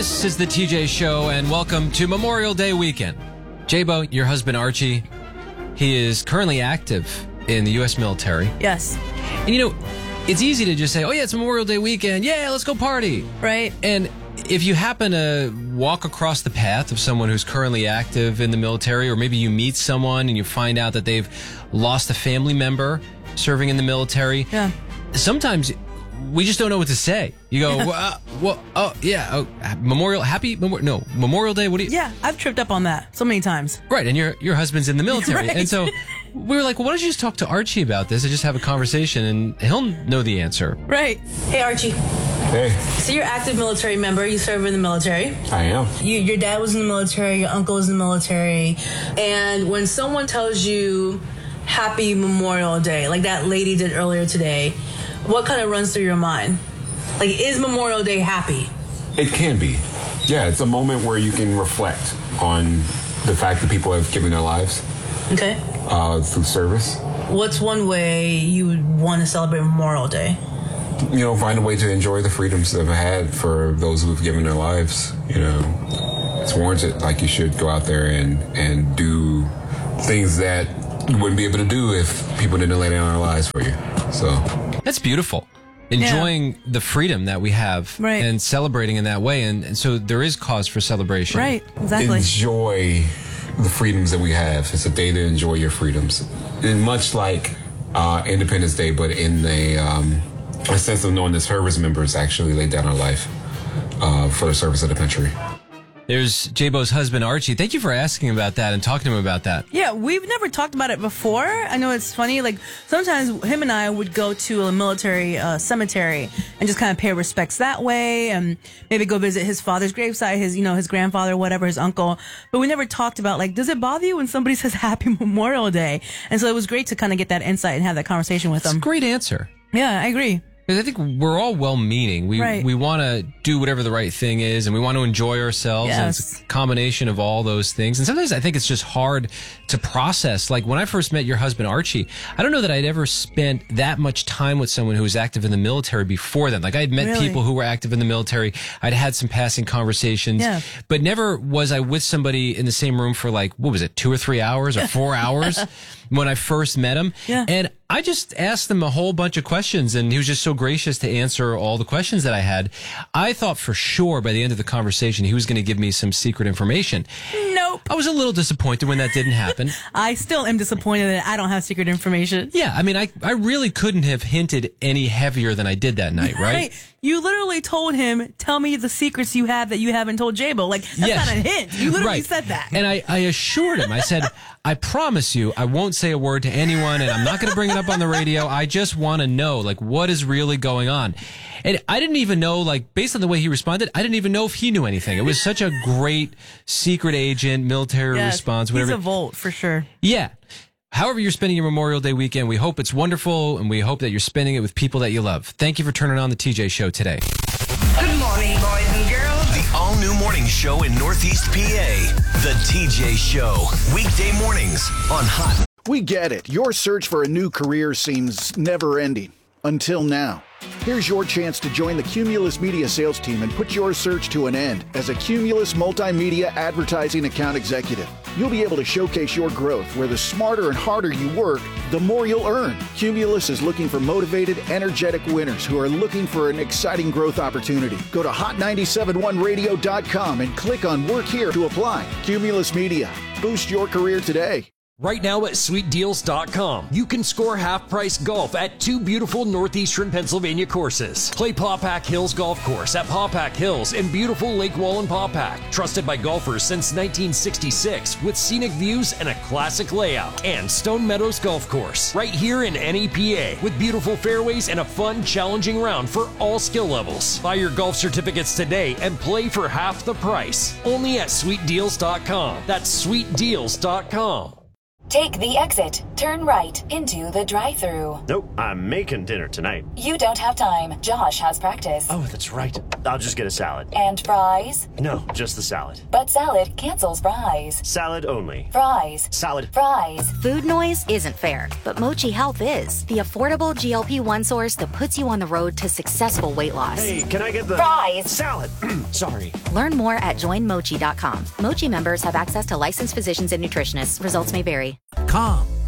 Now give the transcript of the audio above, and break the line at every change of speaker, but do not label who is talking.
This is the TJ Show, and welcome to Memorial Day weekend. J-Bo, your husband Archie, he is currently active in the U.S. military.
Yes.
And you know, it's easy to just say, oh yeah, it's Memorial Day weekend. Yeah, let's go party.
Right.
And if you happen to walk across the path of someone who's currently active in the military, or maybe you meet someone and you find out that they've lost a family member serving in the military, sometimes we just don't know what to say. You go, Memorial Day. What do you?
Yeah, I've tripped up on that so many times.
Right, and your husband's in the military,
Right.
and so we were like, well, why don't you just talk to Archie about this and just have a conversation, and he'll know the answer.
Right.
Hey, Archie.
Hey,
So you're an active military member. You serve in the military.
I am.
Your dad was in the military. Your uncle was in the military. And when someone tells you Happy Memorial Day, like that lady did earlier today, what kind of runs through your mind? Like, is Memorial Day happy?
It can be. Yeah, it's a moment where you can reflect on the fact that people have given their lives
Okay.
through service.
What's one way you would want to celebrate Memorial Day?
You know, find a way to enjoy the freedoms that I've had for those who've given their lives. You know, it's warranted. Like, you should go out there and do things that you wouldn't be able to do if people didn't lay down their lives for you. So
That's beautiful. Enjoying the freedom that we have,
Right.
and celebrating in that way, and so there is cause for celebration.
Right. Exactly.
enjoy the freedoms that we have. It's a day to enjoy your freedoms. And much like Independence Day, but in a sense of knowing that service members actually laid down our life for the service of the country.
There's J-Bo's husband Archie. Thank you for asking about that and talking to him about that.
Yeah, we've never talked about it before. I know it's funny. Like, sometimes him and I would go to a military cemetery and just kind of pay respects that way, and maybe go visit his father's gravesite, his grandfather, whatever, his uncle. But we never talked about, like, does it bother you when somebody says Happy Memorial Day? And so it was great to kind of get that insight and have that conversation with
It's a
him.
great answer.
Yeah, I agree.
Because I think we're all well-meaning.
Right.
We want to do whatever the right thing is, and we want to enjoy ourselves. And it's
Yes.
a combination of all those things. And sometimes I think it's just hard to process. Like, when I first met your husband, Archie, I don't know that I'd ever spent that much time with someone who was active in the military before then. Like, I'd met
Really?
people who were active in the military. I'd had some passing conversations.
Yeah.
But never was I with somebody in the same room for, like, what was it, 2 or 3 hours or 4 hours when I first met him.
Yeah.
And I just asked him a whole bunch of questions, and he was just so gracious to answer all the questions that I had. I thought for sure by the end of the conversation he was going to give me some secret information.
Nope.
I was a little disappointed when that didn't happen.
I still am disappointed that I don't have secret information.
Yeah, I mean, I really couldn't have hinted any heavier than I did that night, right?
You literally told him, tell me the secrets you have that you haven't told J-Bo. Like, that's
Yes.
not a hint. You literally
Right.
said that.
And I assured him, I said, I promise you, I won't say a word to anyone, and I'm not going to bring it up on the radio. I just want to know, like, what is really going on. And I didn't even know, like, based on the way he responded, I didn't even know if he knew anything. It was such a great secret agent, military
Yes,
response, whatever.
He's a Volt, for sure.
Yeah. However you're spending your Memorial Day weekend, we hope it's wonderful, and we hope that you're spending it with people that you love. Thank you for turning on the TJ Show today.
Good morning, boys and girls. The all-new morning show in Northeast PA. The TJ Show. Weekday mornings on Hot.
We get it. Your search for a new career seems never-ending. Until now. Here's your chance to join the Cumulus Media sales team and put your search to an end as a Cumulus Multimedia Advertising Account Executive. You'll be able to showcase your growth where the smarter and harder you work, the more you'll earn. Cumulus is looking for motivated, energetic winners who are looking for an exciting growth opportunity. Go to hot971radio.com and click on Work Here to apply. Cumulus Media. Boost your career today.
Right now at SweetDeals.com, you can score half-price golf at 2 beautiful northeastern Pennsylvania courses. Play Pawpack Hills Golf Course at Pawpack Hills in beautiful Lake Wallen, Pawpack. Trusted by golfers since 1966 with scenic views and a classic layout. And Stone Meadows Golf Course, right here in NEPA with beautiful fairways and a fun, challenging round for all skill levels. Buy your golf certificates today and play for half the price. Only at SweetDeals.com. That's SweetDeals.com.
Take the exit. Turn right into the drive-thru.
Nope, I'm making dinner tonight.
You don't have time. Josh has practice.
Oh, that's right. I'll just get a salad.
And fries?
No, just the salad.
But salad cancels fries.
Salad only.
Fries.
Salad.
Fries.
Food noise isn't fair, but Mochi Health is. The affordable GLP-1 source that puts you on the road to successful weight loss.
Hey, can I get the
fries?
Salad. Sorry.
Learn more at joinmochi.com. Mochi members have access to licensed physicians and nutritionists. Results may vary.
Calm.